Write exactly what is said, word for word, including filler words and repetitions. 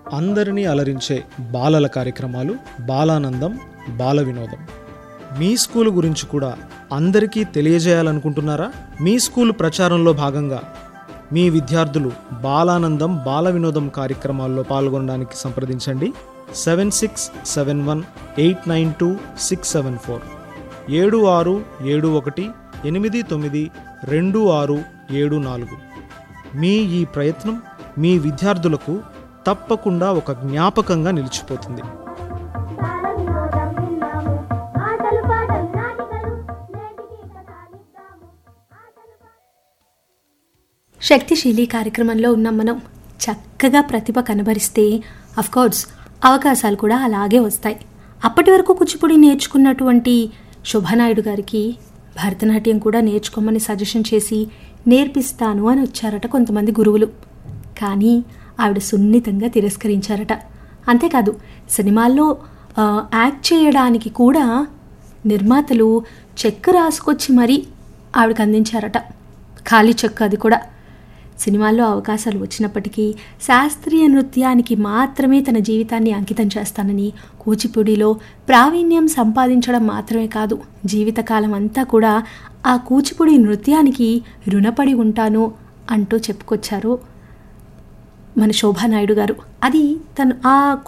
అందరినీ అలరించే బాలల కార్యక్రమాలు బాలానందం బాల వినోదం. మీ స్కూల్ గురించి కూడా అందరికీ తెలియజేయాలనుకుంటున్నారా? మీ స్కూల్ ప్రచారంలో భాగంగా మీ విద్యార్థులు బాలానందం బాల వినోదం కార్యక్రమాల్లో పాల్గొనడానికి సంప్రదించండి. Seven six seven one eight nine two six seven four ఏడు ఆరు ఏడు ఒకటి ఎనిమిది తొమ్మిది రెండు ఆరు ఏడు నాలుగు. మీ ఈ ప్రయత్నం మీ విద్యార్థులకు తప్పకుండా ఒక జ్ఞాపకంగా నిలిచిపోతుంది. శక్తిశీలి కార్యక్రమంలో ఉన్నాం మనం. చక్కగా ప్రతిభ కనబరిస్తే అఫ్కోర్స్ అవకాశాలు కూడా అలాగే వస్తాయి. అప్పటి వరకు కూచిపూడి నేర్చుకున్నటువంటి శోభానాయుడు గారికి భరతనాట్యం కూడా నేర్చుకోమని సజెషన్ చేసి నేర్పిస్తాను అని వచ్చారట కొంతమంది గురువులు. కానీ ఆవిడ సున్నితంగా తిరస్కరించారట. అంతేకాదు సినిమాల్లో యాక్ట్ చేయడానికి కూడా నిర్మాతలు చెక్ రాసుకొచ్చి మరీ ఆవిడకి అందించారట, ఖాళీ చెక్. అది కూడా సినిమాల్లో అవకాశాలు వచ్చినప్పటికీ శాస్త్రీయ నృత్యానికి మాత్రమే తన జీవితాన్ని అంకితం చేస్తానని, కూచిపూడిలో ప్రావీణ్యం సంపాదించడం మాత్రమే కాదు జీవితకాలం అంతా కూడా ఆ కూచిపూడి నృత్యానికి రుణపడి ఉంటాను అంటూ చెప్పుకొచ్చారు మన శోభానాయుడు గారు. అది తను ఆ